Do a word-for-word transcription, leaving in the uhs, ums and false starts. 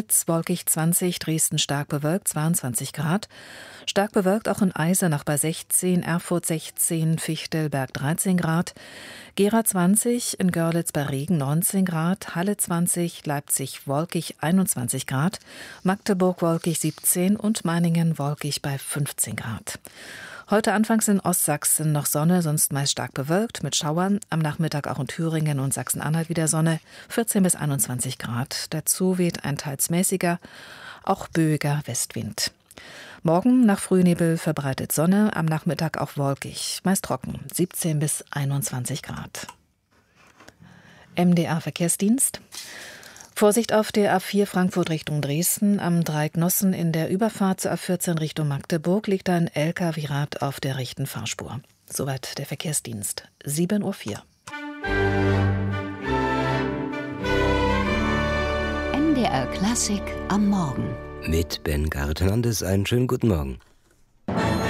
Görlitz wolkig zwanzig, Dresden stark bewölkt zweiundzwanzig Grad. Stark bewölkt auch in Eisenach bei sechzehn, Erfurt sechzehn, Fichtelberg dreizehn Grad. Gera zwanzig, in Görlitz bei Regen neunzehn Grad. Halle zwanzig, Leipzig wolkig einundzwanzig Grad. Magdeburg wolkig siebzehn und Meiningen wolkig bei fünfzehn Grad. Heute anfangs in Ostsachsen noch Sonne, sonst meist stark bewölkt mit Schauern. Am Nachmittag auch in Thüringen und Sachsen-Anhalt wieder Sonne, vierzehn bis einundzwanzig Grad. Dazu weht ein teils mäßiger, auch böiger Westwind. Morgen nach Frühnebel verbreitet Sonne, am Nachmittag auch wolkig, meist trocken, siebzehn bis einundzwanzig Grad. M D R-Verkehrsdienst. Vorsicht auf der A vier Frankfurt Richtung Dresden. Am Dreieck Nossen in der Überfahrt zur A vierzehn Richtung Magdeburg liegt ein L K W-Rad auf der rechten Fahrspur. Soweit der Verkehrsdienst. sieben Uhr vier. M D R Klassik am Morgen. Mit Ben Gartenandes einen schönen guten Morgen.